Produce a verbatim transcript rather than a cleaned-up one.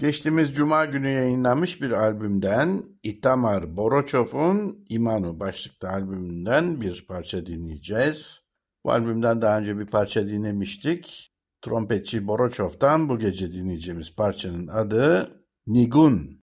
Geçtiğimiz Cuma günü yayınlanmış bir albümden Itamar Borochow'un İmanu başlıklı albümünden bir parça dinleyeceğiz. Bu albümden daha önce bir parça dinlemiştik. Trompetçi Borochow'tan bu gece dinleyeceğimiz parçanın adı Nigun.